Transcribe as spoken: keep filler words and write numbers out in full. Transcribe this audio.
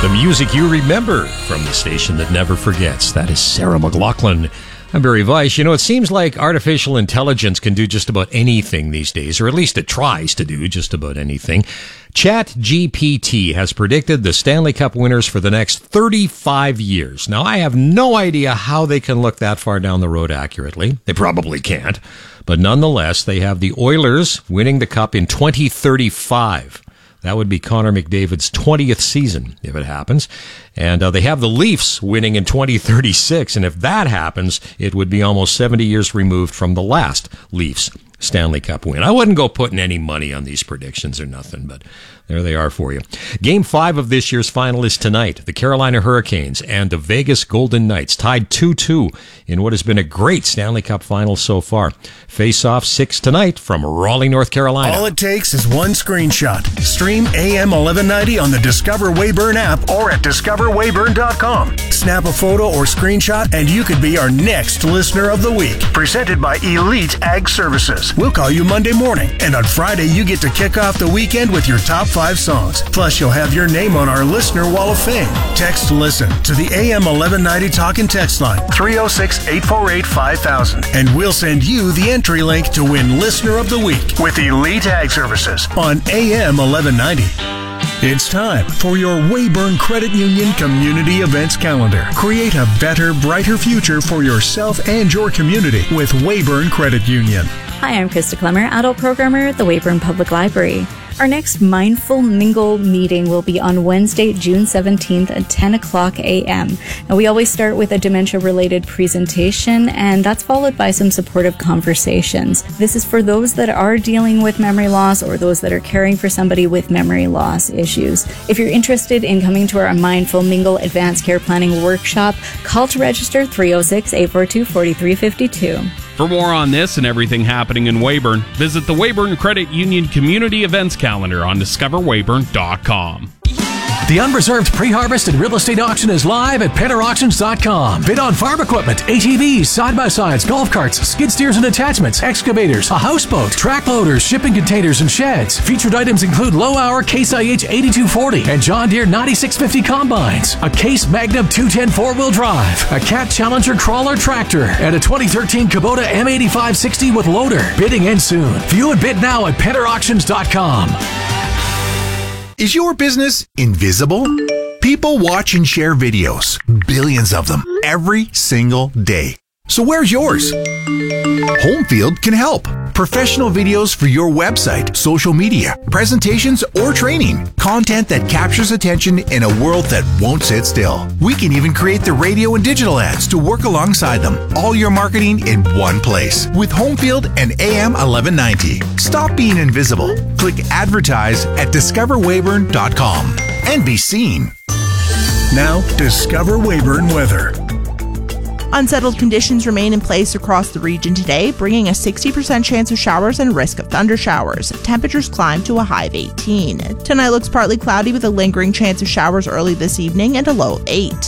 The music you remember from the station that never forgets. That is Sarah McLachlan. I'm Barry Weiss. You know, it seems like artificial intelligence can do just about anything these days, or at least it tries to do just about anything. ChatGPT has predicted the Stanley Cup winners for the next thirty-five years. Now, I have no idea how they can look that far down the road accurately. They probably can't. But nonetheless, they have the Oilers winning the Cup in twenty thirty-five. That would be Connor McDavid's twentieth season, if it happens. And uh, they have the Leafs winning in twenty thirty-six. And if that happens, it would be almost seventy years removed from the last Leafs Stanley Cup win. I wouldn't go putting any money on these predictions or nothing, but there they are for you. Game five of this year's final is tonight. The Carolina Hurricanes and the Vegas Golden Knights tied two two in what has been a great Stanley Cup final so far. Face-off six tonight from Raleigh, North Carolina. All it takes is one screenshot. Stream A M eleven ninety on the Discover Weyburn app or at discover weyburn dot com. Snap a photo or screenshot and you could be our next listener of the week. Presented by Elite Ag Services. We'll call you Monday morning, and on Friday you get to kick off the weekend with your top five songs. Plus, you'll have your name on our Listener Wall of Fame. Text LISTEN to the A M eleven ninety Talk and Text line three oh six, eight four eight, five thousand, and we'll send you the entry link to win Listener of the Week with Elite Ag Services on A M eleven ninety. It's time for your Weyburn Credit Union Community Events Calendar. Create a better, brighter future for yourself and your community with Weyburn Credit Union. Hi, I'm Krista Clemmer, adult programmer at the Weyburn Public Library. Our next Mindful Mingle meeting will be on Wednesday, June seventeenth at ten o'clock a.m. Now, we always start with a dementia-related presentation, and that's followed by some supportive conversations. This is for those that are dealing with memory loss or those that are caring for somebody with memory loss issues. If you're interested in coming to our Mindful Mingle Advanced Care Planning Workshop, call to register three oh six, eight four two, four three five two. For more on this and everything happening in Weyburn, visit the Weyburn Credit Union Community Events Calendar on discover weyburn dot com. The Unreserved Pre-Harvest and Real Estate Auction is live at penner auctions dot com. Bid on farm equipment, A T Vs, side-by-sides, golf carts, skid steers and attachments, excavators, a houseboat, track loaders, shipping containers, and sheds. Featured items include low-hour Case I H eighty-two forty and John Deere ninety-six fifty combines, a Case Magnum two ten four-wheel drive, a Cat Challenger crawler tractor, and a twenty thirteen Kubota M eighty-five sixty with loader. Bidding ends soon. View and bid now at penner auctions dot com. Is your business invisible? People watch and share videos, billions of them, every single day. So where's yours? Homefield can help. Professional videos for your website, social media, presentations, or training. Content that captures attention in a world that won't sit still. We can even create the radio and digital ads to work alongside them. All your marketing in one place with Homefield and A M eleven ninety. Stop being invisible. Click advertise at discover weyburn dot com and be seen. Now, Discover Weyburn weather. Unsettled conditions remain in place across the region today, bringing a sixty percent chance of showers and risk of thunder showers. Temperatures climb to a high of eighteen. Tonight looks partly cloudy with a lingering chance of showers early this evening and a low of eight.